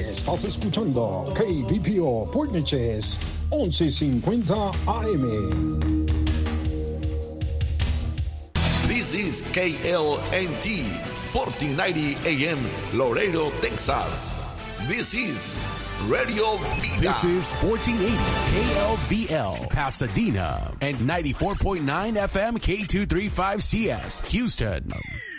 Estás escuchando KBPO Port Neches 1150 AM. This is KLNT 1490 AM Laredo, Texas. This is Radio Vida. This is 1480 KLVL Pasadena and 94.9 FM K235CS Houston.